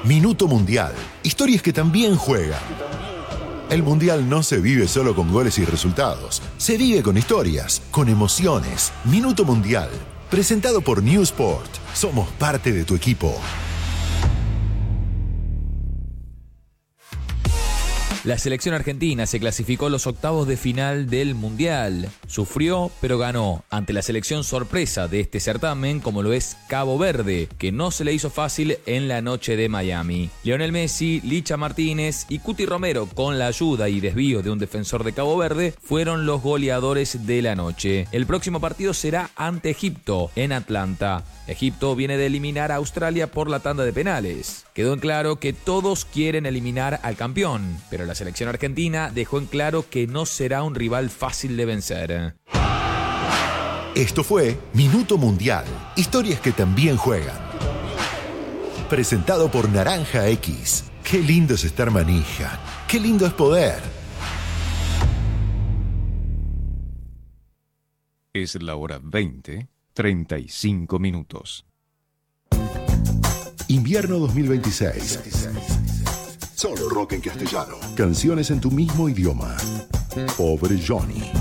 Minuto Mundial. Historias que también juegan. El Mundial no se vive solo con goles y resultados. Se vive con historias, con emociones. Minuto Mundial. Presentado por Newsport. Somos parte de tu equipo. La selección argentina se clasificó a los octavos de final del Mundial. Sufrió, pero ganó ante la selección sorpresa de este certamen, como lo es Cabo Verde, que no se le hizo fácil en la noche de Miami. Lionel Messi, Licha Martínez y Cuti Romero, con la ayuda y desvío de un defensor de Cabo Verde, fueron los goleadores de la noche. El próximo partido será ante Egipto, en Atlanta. Egipto viene de eliminar a Australia por la tanda de penales. Quedó en claro que todos quieren eliminar al campeón, pero la selección argentina dejó en claro que no será un rival fácil de vencer. Esto fue Minuto Mundial. Historias que también juegan. Presentado por Naranja X. Qué lindo es estar manija. Qué lindo es poder. Es la hora 20:35. Invierno 2026. Solo rock en castellano. Canciones en tu mismo idioma. Pobre Johnny.